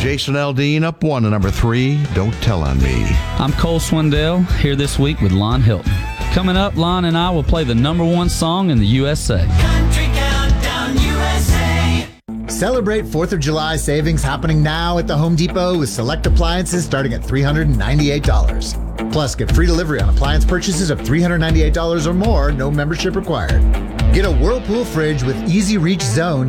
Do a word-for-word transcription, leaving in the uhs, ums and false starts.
Jason Aldean up one to number three, Don't Tell on Me. I'm Cole Swindell, here this week with Lon Hilton. Coming up, Lon and I will play the number one song in the U S A. Country Countdown U S A. Celebrate fourth of July savings happening now at the Home Depot with select appliances starting at three hundred ninety-eight dollars. Plus, get free delivery on appliance purchases of three hundred ninety-eight dollars or more, no membership required. Get a Whirlpool fridge with Easy Reach Zone